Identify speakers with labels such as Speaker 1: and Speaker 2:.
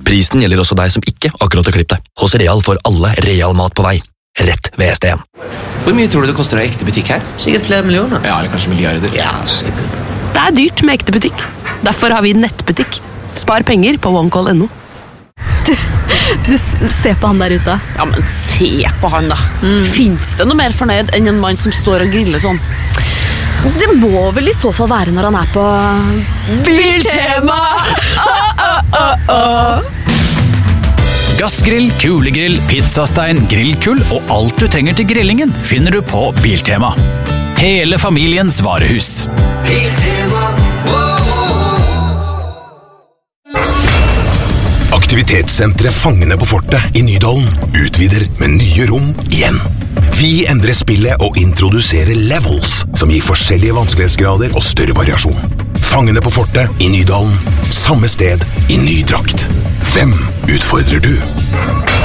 Speaker 1: Prisen gjelder også deg som ikke akkurat har klippet deg. Hos Real får alle Real mat på vei. Rett ved STN.
Speaker 2: Hvor mye tror du det koster å ha ekte butikk her?
Speaker 3: Sikkert flere millioner.
Speaker 2: Ja, eller kanskje milliarder.
Speaker 3: Ja, sikkert.
Speaker 4: Det er dyrt med ekte butikk. Derfor har vi nettbutikk. Spar penger på OneCall.no.
Speaker 5: Du ser på han der ute.
Speaker 6: Ja, men se på han da. Finnes det noe mer fornøyd enn en mann som står og griller sånn?
Speaker 5: Det må vel i så fall være når han er på
Speaker 6: Biltema!
Speaker 7: Gassgrill, kulegrill, pizzastein, grillkull og alt du trenger til grillingen finner du på Biltema. Hele familiens varehus.
Speaker 8: Biltema. Aktivitetssenteret Fangene på fortet i Nydalen utvider med nye rom igjen. Vi endrer spillet og introduserer levels, som gir forskjellige vanskelighetsgrader og større variasjon. Fangene på fortet i Nydalen, samme sted i ny drakt. Hvem utfordrer du?